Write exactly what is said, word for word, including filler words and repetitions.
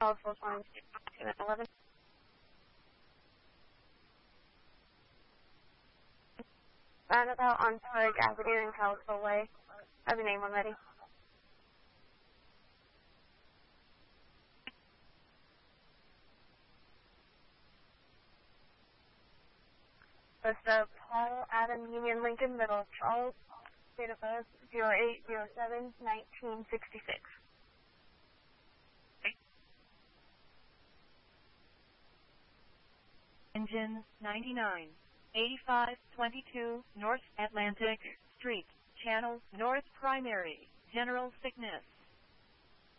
four point two eleven. Roundabout on Park Avenue in Kalispell Way. Have your name when ready. List of Paul Adam Union Lincoln Middle Charles. Date of birth zero eight zero seven nineteen sixty-six. Engine ninety-nine, eighty-five twenty-two North Atlantic Street, Channel North Primary, General Sickness.